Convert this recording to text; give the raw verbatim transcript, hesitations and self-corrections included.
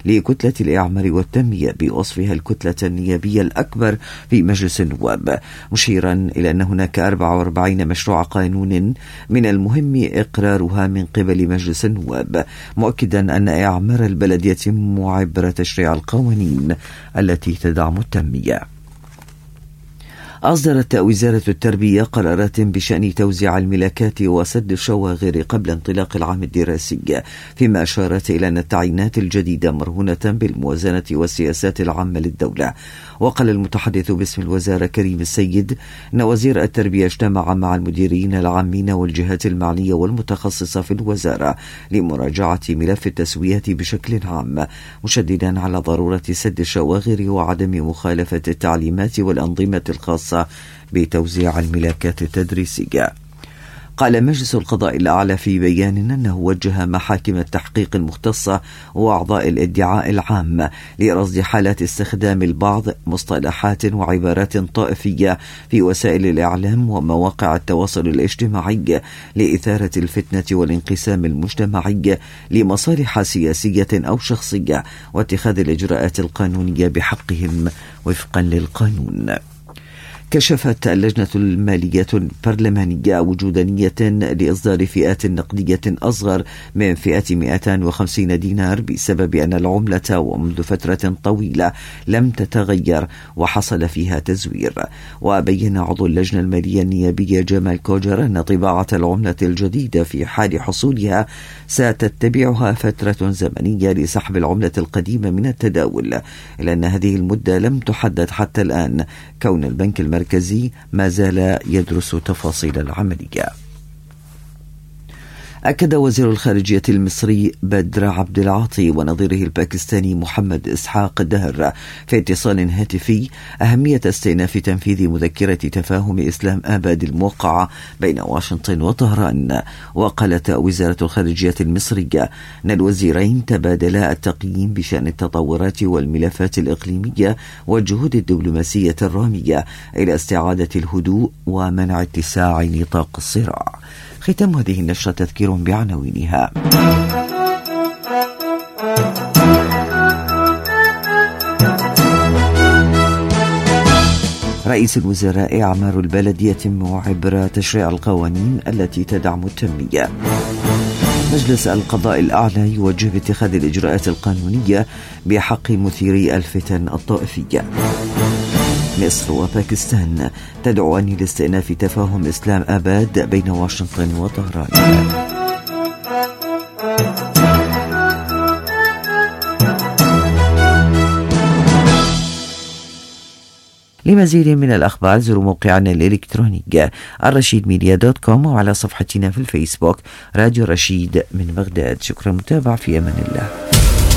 لكتلة الإعمار والتنمية بوصفها الكتلة النيابية الأكبر في مجلس النواب، مشيرا إلى أن هناك أربعة وأربعين مشروع قانون من المهم إقرارها من قبل مجلس النواب، مؤكدا أن إعمار البلد يتم عبر تشريع القوانين التي تدعم التنمية. أصدرت وزارة التربية قرارات بشأن توزيع الملاكات وسد الشواغر قبل انطلاق العام الدراسي، فيما أشارت إلى أن التعيينات الجديدة مرهونة بالموازنة والسياسات العامة للدولة. وقال المتحدث باسم الوزارة كريم السيد أن وزير التربية اجتمع مع المديرين العامين والجهات المعنية والمتخصصة في الوزارة لمراجعة ملف التسويات بشكل عام، مشددا على ضرورة سد الشواغر وعدم مخالفة التعليمات والأنظمة الخاصة بتوزيع الملاكات التدريسية. قال مجلس القضاء الأعلى في بيان أنه وجه محاكم التحقيق المختصة وأعضاء الادعاء العام لرصد حالات استخدام البعض مصطلحات وعبارات طائفية في وسائل الإعلام ومواقع التواصل الاجتماعي لإثارة الفتنة والانقسام المجتمعي لمصالح سياسية أو شخصية، واتخاذ الإجراءات القانونية بحقهم وفقا للقانون. كشفت اللجنة المالية البرلمانية وجود نية لإصدار فئات نقدية أصغر من فئة مئتين وخمسين دينار بسبب أن العملة ومنذ فترة طويلة لم تتغير وحصل فيها تزوير. وبين عضو اللجنة المالية النيابية جمال كوجر أن طباعة العملة الجديدة في حال حصولها ستتبعها فترة زمنية لسحب العملة القديمة من التداول، إلا أن هذه المدة لم تحدد حتى الآن، كون البنك المركزي المركزي ما زال يدرس تفاصيل العملية. أكد وزير الخارجية المصري بدر عبد العاطي ونظيره الباكستاني محمد إسحاق دهر في اتصال هاتفي أهمية استئناف تنفيذ مذكرة تفاهم إسلام آباد الموقعة بين واشنطن وطهران. وقالت وزارة الخارجية المصرية أن الوزيرين تبادلا التقييم بشأن التطورات والملفات الإقليمية والجهود الدبلوماسية الرامية إلى استعادة الهدوء ومنع اتساع نطاق الصراع. ختام هذه النشرة تذكير بعناوينها. رئيس الوزراء: إعمار البلد يتم عبر تشريع القوانين التي تدعم التنمية. مجلس القضاء الأعلى يوجه باتخاذ الإجراءات القانونية بحق مثيري الفتن الطائفية. مصر وباكستان تدعوان لاستئناف تفاهم إسلام آباد بين واشنطن وطهران. لمزيد من الأخبار زوروا موقعنا الإلكتروني الرشيد ميديا دوت كوم وعلى صفحتنا في الفيسبوك راديو رشيد من بغداد. شكرا متابعة، في أمان الله.